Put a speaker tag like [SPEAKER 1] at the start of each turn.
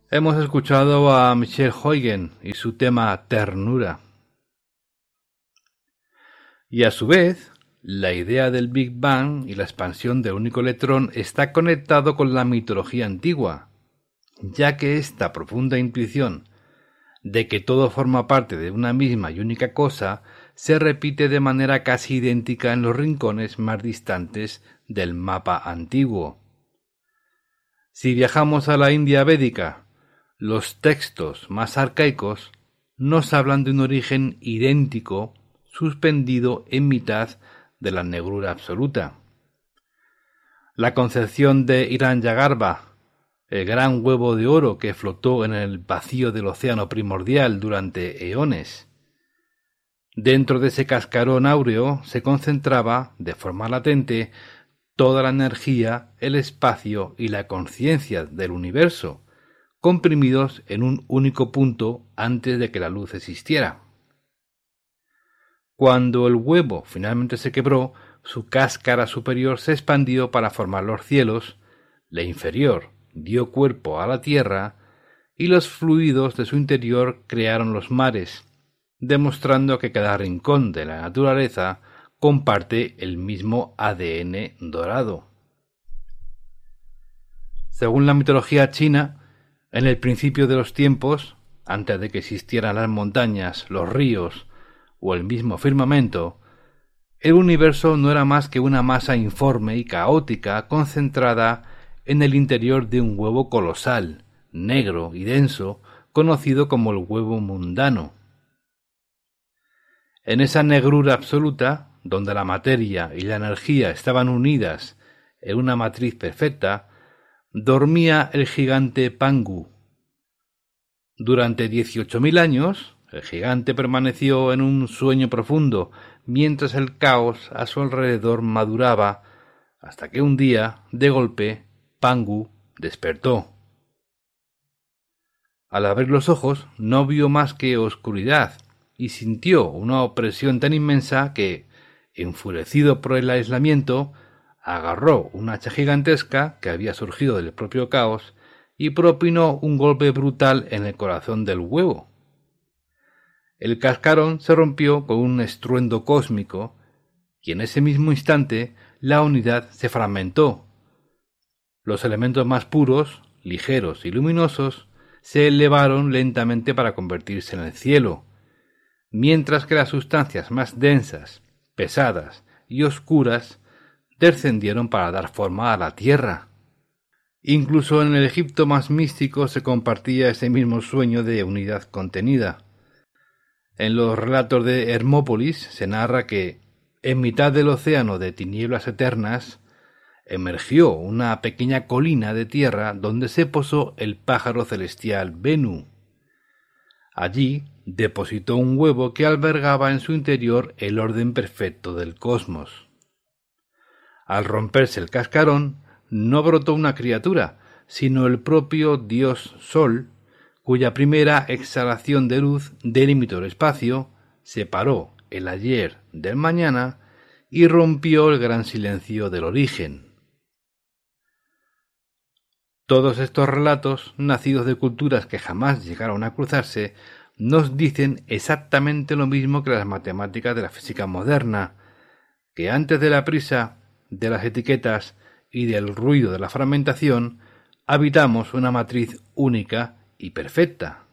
[SPEAKER 1] Hemos escuchado a Michel Huygens y su tema Ternura. Y a su vez, la idea del Big Bang y la expansión del único electrón está conectado con la mitología antigua, ya que esta profunda intuición de que todo forma parte de una misma y única cosa se repite de manera casi idéntica en los rincones más distantes del mapa antiguo. Si viajamos a la India védica, los textos más arcaicos nos hablan de un origen idéntico suspendido en mitad de la negrura absoluta. La concepción de Hiranyagarbha, el gran huevo de oro que flotó en el vacío del océano primordial durante eones. Dentro de ese cascarón áureo se concentraba, de forma latente, toda la energía, el espacio y la conciencia del universo, comprimidos en un único punto antes de que la luz existiera. Cuando el huevo finalmente se quebró, su cáscara superior se expandió para formar los cielos, la inferior dio cuerpo a la tierra, y los fluidos de su interior crearon los mares, demostrando que cada rincón de la naturaleza comparte el mismo ADN dorado. Según la mitología china, en el principio de los tiempos, antes de que existieran las montañas, los ríos o el mismo firmamento, el universo no era más que una masa informe y caótica concentrada en el interior de un huevo colosal, negro y denso, conocido como el huevo mundano. En esa negrura absoluta, donde la materia y la energía estaban unidas en una matriz perfecta, dormía el gigante Pangu. Durante 18.000 años, el gigante permaneció en un sueño profundo, mientras el caos a su alrededor maduraba, hasta que un día, de golpe, Pangu despertó. Al abrir los ojos no vio más que oscuridad y sintió una opresión tan inmensa que, enfurecido por el aislamiento, agarró una hacha gigantesca que había surgido del propio caos y propinó un golpe brutal en el corazón del huevo. El cascarón se rompió con un estruendo cósmico y en ese mismo instante la unidad se fragmentó. Los elementos más puros, ligeros y luminosos se elevaron lentamente para convertirse en el cielo, mientras que las sustancias más densas, pesadas y oscuras descendieron para dar forma a la tierra. Incluso en el Egipto más místico se compartía ese mismo sueño de unidad contenida. En los relatos de Hermópolis se narra que, en mitad del océano de tinieblas eternas, emergió una pequeña colina de tierra donde se posó el pájaro celestial Bennu. Allí depositó un huevo que albergaba en su interior el orden perfecto del cosmos. Al romperse el cascarón, no brotó una criatura, sino el propio dios Sol, cuya primera exhalación de luz delimitó el espacio, separó el ayer del mañana y rompió el gran silencio del origen. Todos estos relatos, nacidos de culturas que jamás llegaron a cruzarse, nos dicen exactamente lo mismo que las matemáticas de la física moderna, que antes de la prisa, de las etiquetas y del ruido de la fragmentación, habitamos una matriz única y perfecta.